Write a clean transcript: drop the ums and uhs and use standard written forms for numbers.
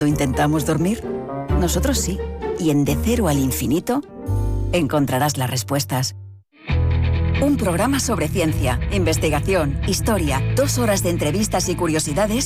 ¿Intentamos dormir? Nosotros sí. Y en De Cero al Infinito encontrarás las respuestas. Un programa sobre ciencia, investigación, historia, 2 horas de entrevistas y curiosidades